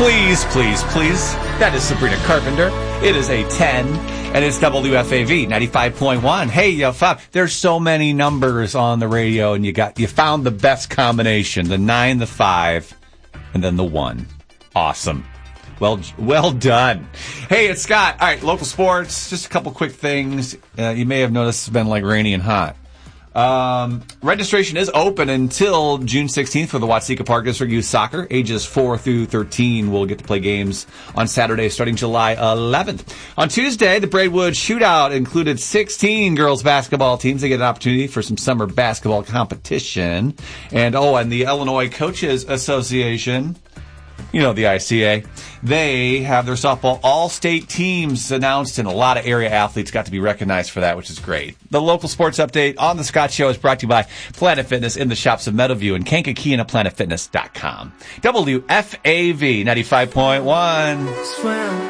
Please, please, please. That is Sabrina Carpenter. It is a 10, and it's WFAV 95.1. Hey, Fab, there's so many numbers on the radio, and you found the best combination, the 9, the 5, and then the 1. Awesome. Well done. Hey, it's Scott. All right, local sports, just a couple quick things. You may have noticed it's been like rainy and hot. Registration is open until June 16th for the Watseka Park District Youth Soccer. Ages 4 through 13 will get to play games on Saturday starting July 11th. On Tuesday, the Braidwood Shootout included 16 girls basketball teams. They get an opportunity for some summer basketball competition. And the Illinois Coaches Association, you know, the ICA, they have their softball all-state teams announced, and a lot of area athletes got to be recognized for that, which is great. The local sports update on The Scott Show is brought to you by Planet Fitness in the shops of Meadowview and Kankakee and at planetfitness.com. WFAV 95.1.